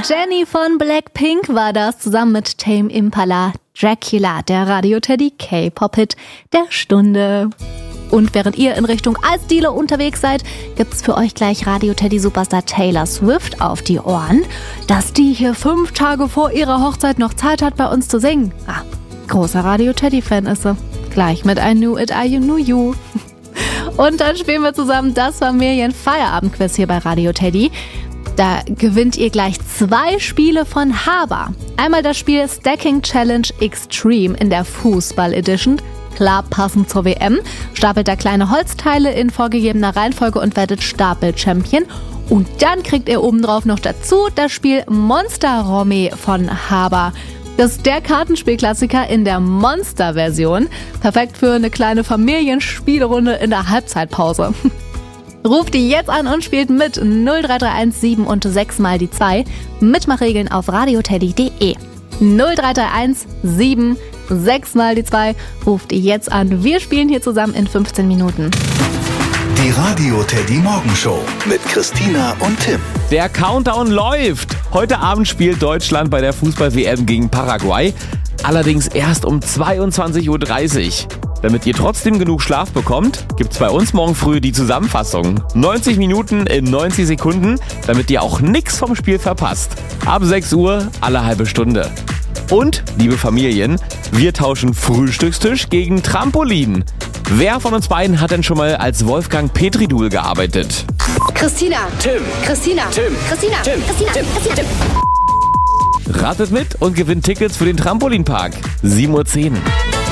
Jennie von Blackpink war das zusammen mit Tame Impala. Dracula, der Radio-Teddy K-Pop-Hit der Stunde. Und während ihr in Richtung Eisdiele unterwegs seid, gibt's für euch gleich Radio-Teddy-Superstar Taylor Swift auf die Ohren. Dass die hier 5 Tage vor ihrer Hochzeit noch Zeit hat, bei uns zu singen. Großer Radio-Teddy-Fan ist sie. Gleich mit I Knew It, I Knew You. Und dann spielen wir zusammen das Familien-Feierabend-Quiz hier bei Radio Teddy. Da gewinnt ihr gleich 2 Spiele von Haber. Einmal das Spiel Stacking Challenge Extreme in der Fußball-Edition. Klar passend zur WM. Stapelt da kleine Holzteile in vorgegebener Reihenfolge und werdet Stapel-Champion. Und dann kriegt ihr obendrauf noch dazu das Spiel Monster Romy von Haber. Das ist der Kartenspielklassiker in der Monster-Version. Perfekt für eine kleine Familienspielrunde in der Halbzeitpause. Ruft die jetzt an und spielt mit 0331 7 und 6 mal die 2. Mitmachregeln auf radioteddy.de. 0331 7 6 mal die 2. Ruft die jetzt an. Wir spielen hier zusammen in 15 Minuten. Die Radio Teddy Morgenshow mit Christina und Tim. Der Countdown läuft. Heute Abend spielt Deutschland bei der Fußball-WM gegen Paraguay. Allerdings erst um 22:30 Uhr. Damit ihr trotzdem genug Schlaf bekommt, gibt's bei uns morgen früh die Zusammenfassung. 90 Minuten in 90 Sekunden, damit ihr auch nichts vom Spiel verpasst. Ab 6 Uhr alle halbe Stunde. Und, liebe Familien, wir tauschen Frühstückstisch gegen Trampolin. Wer von uns beiden hat denn schon mal als Wolfgang Petri-Dool gearbeitet? Christina. Tim. Christina. Tim. Christina. Tim. Christina. Tim. Christina. Tim. Ratet mit und gewinnt Tickets für den Trampolinpark. 7:10 Uhr.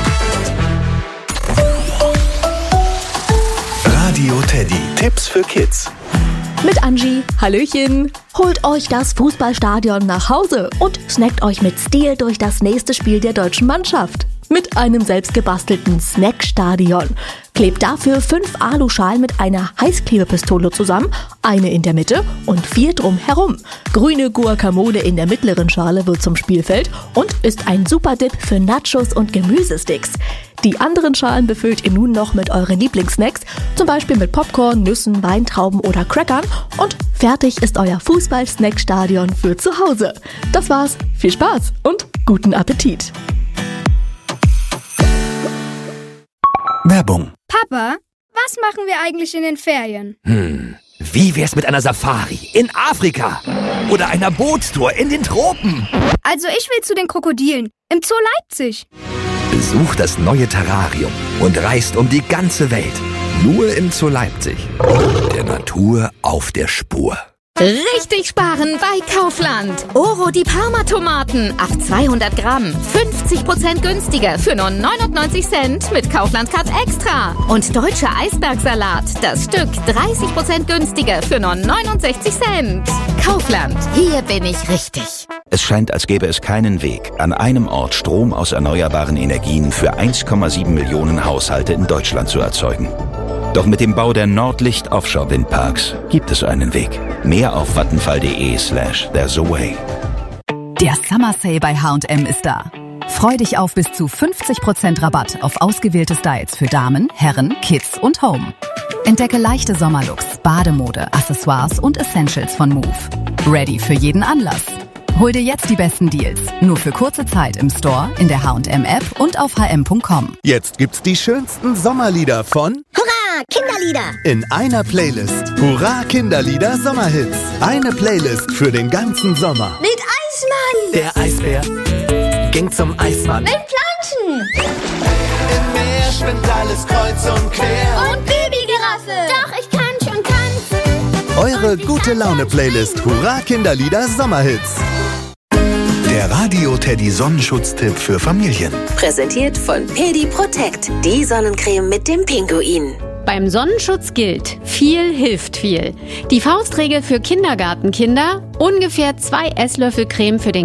Radio Teddy. Tipps für Kids. Mit Angie. Hallöchen. Holt euch das Fußballstadion nach Hause und snackt euch mit Stil durch das nächste Spiel der deutschen Mannschaft. Mit einem selbstgebastelten Snackstadion. Klebt dafür 5 Aluschalen mit einer Heißklebepistole zusammen, eine in der Mitte und 4 drumherum. Grüne Guacamole in der mittleren Schale wird zum Spielfeld und ist ein super Dip für Nachos und Gemüsesticks. Die anderen Schalen befüllt ihr nun noch mit euren Lieblingssnacks, zum Beispiel mit Popcorn, Nüssen, Weintrauben oder Crackern, und fertig ist euer Fußball-Snackstadion für zu Hause. Das war's, viel Spaß und guten Appetit! Werbung. Papa, was machen wir eigentlich in den Ferien? Wie wär's mit einer Safari in Afrika? Oder einer Bootstour in den Tropen? Also ich will zu den Krokodilen im Zoo Leipzig. Besucht das neue Terrarium und reist um die ganze Welt. Nur im Zoo Leipzig. Der Natur auf der Spur. Richtig sparen bei Kaufland. Oro die Parma-Tomaten ab 200 Gramm. 50% günstiger für nur 99 Cent mit Kaufland Card Extra. Und deutscher Eisbergsalat. Das Stück 30% günstiger für nur 69 Cent. Kaufland. Hier bin ich richtig. Es scheint, als gäbe es keinen Weg, an einem Ort Strom aus erneuerbaren Energien für 1,7 Millionen Haushalte in Deutschland zu erzeugen. Doch mit dem Bau der Nordlicht-Offshore-Windparks gibt es einen Weg. Mehr auf vattenfall.de/there's a way. Der Summer Sale bei H&M ist da. Freu dich auf bis zu 50% Rabatt auf ausgewählte Styles für Damen, Herren, Kids und Home. Entdecke leichte Sommerlooks, Bademode, Accessoires und Essentials von Move. Ready für jeden Anlass. Hol dir jetzt die besten Deals. Nur für kurze Zeit im Store, in der H&M-App und auf hm.com. Jetzt gibt's die schönsten Sommerlieder von Hurra, Kinderlieder! in einer Playlist. Hurra, Kinderlieder Sommerhits. Eine Playlist für den ganzen Sommer. Mit Eismann! Der Eisbär ging zum Eismann. Mit Planschen! Im Meer schwimmt alles kreuz und quer. Und Babygiraffe! Doch, ich kann schon tanzen! Eure gute Laune-Playlist Hurra, Kinderlieder Sommerhits. Der Radio Teddy Sonnenschutztipp für Familien. Präsentiert von Pedi Protect, die Sonnencreme mit dem Pinguin. Beim Sonnenschutz gilt, viel hilft viel. Die Faustregel für Kindergartenkinder: ungefähr 2 Esslöffel Creme für den